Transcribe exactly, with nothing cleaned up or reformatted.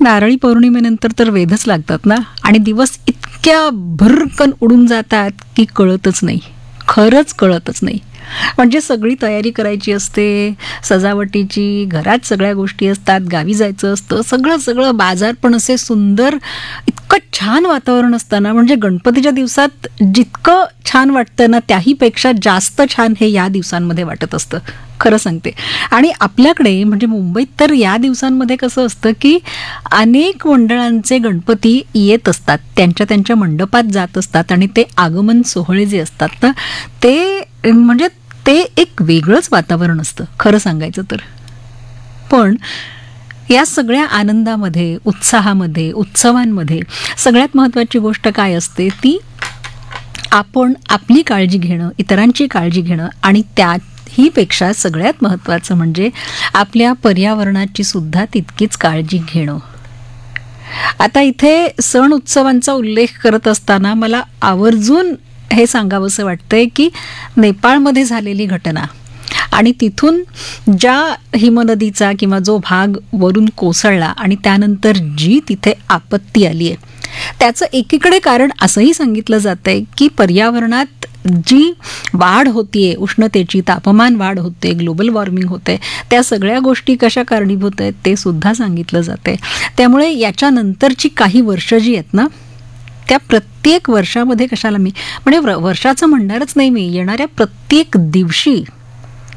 नारळी पौर्णिमेनंतर तर वेधच लागतात ना, आणि दिवस इतक्या भरकन उडून जातात की कळतच नाही, खरंच कळतच नाही. म्हणजे सगळी तयारी करायची असते सजावटीची, घरात सगळ्या गोष्टी असतात, गावी जायचं असतं, सगळं सगळं बाजार पण असे सुंदर, इतकं छान वातावरण असताना, म्हणजे गणपतीच्या दिवसात जितकं छान वाटतं ना त्याहीपेक्षा जास्त छान हे या दिवसांमध्ये वाटत असतं, खरं सांगते. आणि आपल्याकडे म्हणजे मुंबईत तर या दिवसांमध्ये कसं असतं की अनेक मंडळांचे गणपती येत असतात, त्यांच्या त्यांच्या मंडपात जात असतात, आणि ते आगमन सोहळे जे असतात ना ते म्हणजे ते एक वेगळंच वातावरण असतं खरं सांगायचं तर. पण या सगळ्या आनंदामध्ये, उत्साहामध्ये, उत्सवांमध्ये सगळ्यात महत्त्वाची गोष्ट काय असते, ती आपण आपली काळजी घेणं, इतरांची काळजी घेणं, आणि त्याही पेक्षा सगळ्यात महत्त्वाचं म्हणजे आपल्या पर्यावरणाची सुद्धा तितकीच काळजी घेणं. आता इथे सण उत्सवांचा उल्लेख करत असताना मला आवर्जून हे सांगावंसं वाटतंय की नेपाळमध्ये झालेली घटना आणि तिथून ज्या हिमनदीचा किंवा जो भाग वरून कोसळला आणि त्यानंतर जी तिथे आपत्ती आली आहे, त्याचं एकीकडे कारण असंही सांगितलं जातंय की पर्यावरणात जी वाढ होतीये, उष्णतेची, तापमान वाढ होते, ग्लोबल वॉर्मिंग होते, त्या सगळ्या गोष्टी कशा कारणीभूत आहेत ते सुद्धा सांगितलं जाते. त्यामुळे याच्यानंतरची काही वर्ष जी आहेत ना, त्या प्रत्येक वर्षामध्ये कशाला मी म्हणजे वर्षाचं म्हणणारच नाही मी, येणाऱ्या प्रत्येक दिवशी